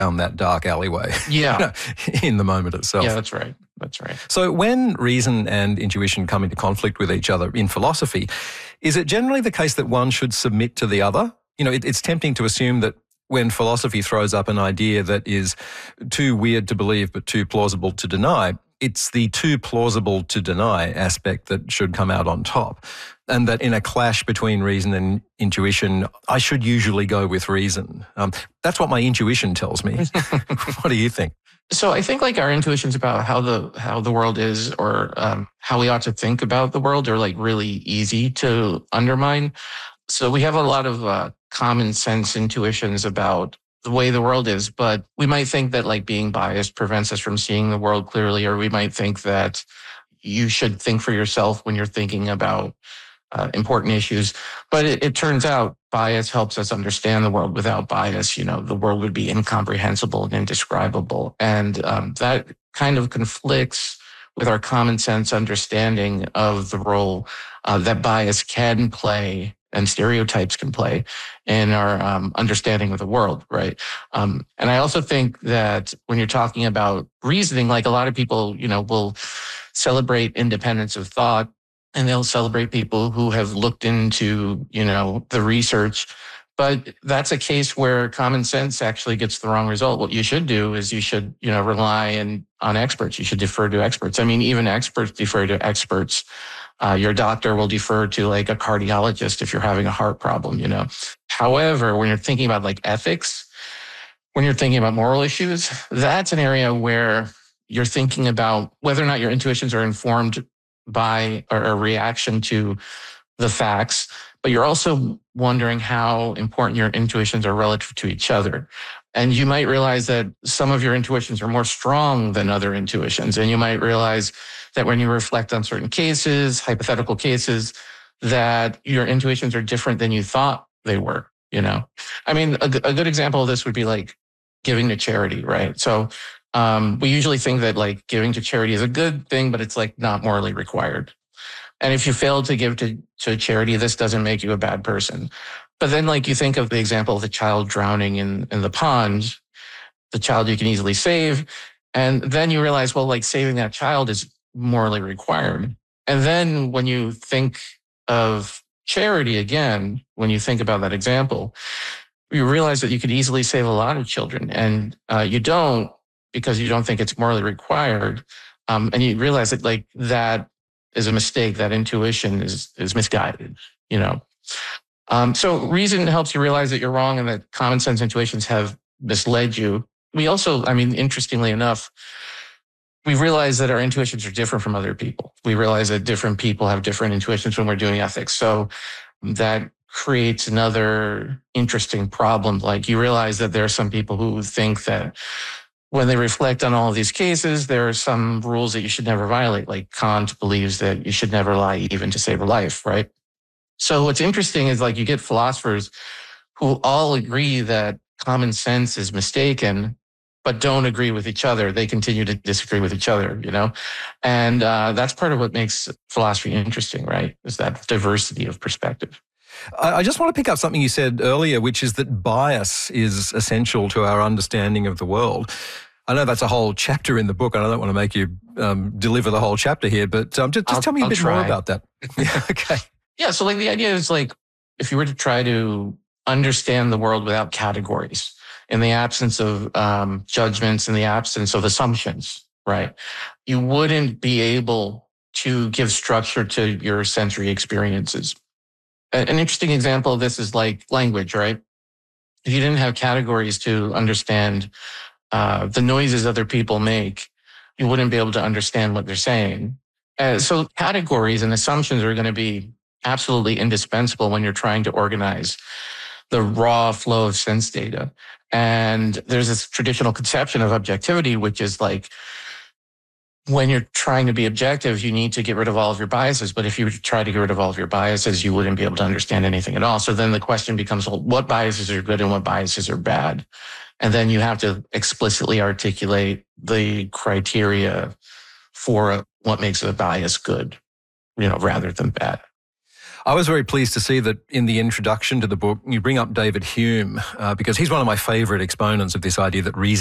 down that dark alleyway Yeah. in the moment itself. Yeah, that's right. That's right. So when reason and intuition come into conflict with each other in philosophy, is it generally the case that one should submit to the other? It's tempting to assume that when philosophy throws up an idea that is too weird to believe but too plausible to deny, it's the too plausible to deny aspect that should come out on top. And that in a clash between reason and intuition, I should usually go with reason. That's what my intuition tells me. What do you think? So I think like our intuitions about how the world is, or how we ought to think about the world, are like really easy to undermine. So we have a lot of common sense intuitions about the way the world is, but we might think that like being biased prevents us from seeing the world clearly, or we might think that you should think for yourself when you're thinking about important issues. But it turns out bias helps us understand the world. Without bias, the world would be incomprehensible and indescribable. And that kind of conflicts with our common sense understanding of the role that bias can play and stereotypes can play in our understanding of the world, right? And I also think that when you're talking about reasoning, like a lot of people, will celebrate independence of thought, and they'll celebrate people who have looked into, the research. But that's a case where common sense actually gets the wrong result. What you should do is you should, rely on experts. You should defer to experts. I mean, even experts defer to experts. Your doctor will defer to like a cardiologist if you're having a heart problem, However, when you're thinking about like ethics, when you're thinking about moral issues, that's an area where you're thinking about whether or not your intuitions are informed by or a reaction to the facts, but you're also wondering how important your intuitions are relative to each other. And you might realize that some of your intuitions are more strong than other intuitions. And you might realize that when you reflect on certain cases, hypothetical cases, that your intuitions are different than you thought they were, I mean, a good example of this would be like giving to charity, right? So we usually think that like giving to charity is a good thing, but it's like not morally required. And if you fail to give to charity, this doesn't make you a bad person. But then like you think of the example of the child drowning in the pond, the child you can easily save. And then you realize, well, like saving that child is morally required. And then when you think of charity again, when you think about that example, you realize that you could easily save a lot of children. And you don't, because you don't think it's morally required. And you realize that like that is a mistake. That intuition is misguided, So reason helps you realize that you're wrong and that common sense intuitions have misled you. We also, interestingly enough, we realize that our intuitions are different from other people. We realize that different people have different intuitions when we're doing ethics. So that creates another interesting problem. Like you realize that there are some people who think that when they reflect on all of these cases, there are some rules that you should never violate. Like Kant believes that you should never lie even to save a life, right? So what's interesting is like you get philosophers who all agree that common sense is mistaken, but don't agree with each other. They continue to disagree with each other, And that's part of what makes philosophy interesting, right? Is that diversity of perspective. I just want to pick up something you said earlier, which is that bias is essential to our understanding of the world. I know that's a whole chapter in the book, and I don't want to make you deliver the whole chapter here, but just tell me a bit more about that. Yeah, okay. Yeah, so like the idea is like if you were to try to understand the world without categories, in the absence of judgments, in the absence of assumptions, right? You wouldn't be able to give structure to your sensory experiences. An interesting example of this is like language, right? If you didn't have categories to understand the noises other people make, you wouldn't be able to understand what they're saying. So categories and assumptions are going to be absolutely indispensable when you're trying to organize the raw flow of sense data. And there's this traditional conception of objectivity, which is like, when you're trying to be objective, you need to get rid of all of your biases. But if you try to get rid of all of your biases, you wouldn't be able to understand anything at all. So then the question becomes, well, what biases are good and what biases are bad? And then you have to explicitly articulate the criteria for what makes a bias good, rather than bad. I was very pleased to see that in the introduction to the book, you bring up David Hume, because he's one of my favourite exponents of this idea that reason